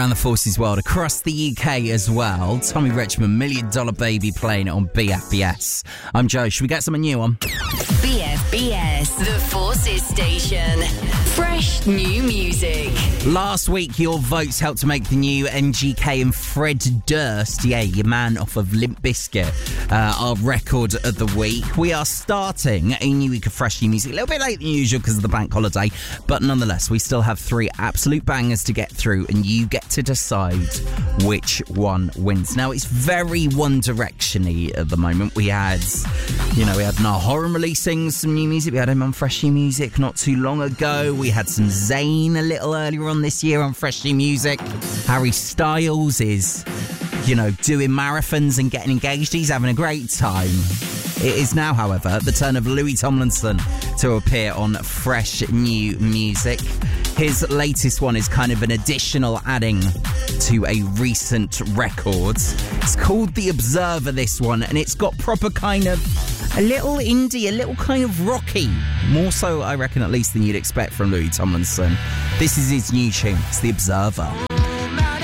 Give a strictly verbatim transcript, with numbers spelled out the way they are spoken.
Around the Forces world, across the U K as well. Tommy Richmond, Million Dollar Baby, playing it on B F B S. I'm Joe. Should we get something new on? B F B S, the Forces station. Fresh new music. Last week, your votes helped to make the new M G K and Fred Durst, yeah, your man off of Limp Bizkit, uh, our record of the week. We are starting a new week of fresh new music, a little bit later than usual because of the bank holiday, but nonetheless, we still have three absolute bangers to get through, and you get to decide which one wins. Now, it's very One Direction-y at the moment. We had, you know, we had Nahor releasing some new music. We had him on Fresh New Music not too long ago. We had some Zayn a little earlier on this year on Fresh New Music. Harry Styles is, you know, doing marathons and getting engaged. He's having a great time. It is now, however, the turn of Louis Tomlinson to appear on Fresh New Music. His latest one is kind of an additional adding to a recent record. It's called The Observer, this one, and it's got proper kind of a little indie, a little kind of rocky. More so, I reckon, at least than you'd expect from Louis Tomlinson. This is his new tune. It's The Observer.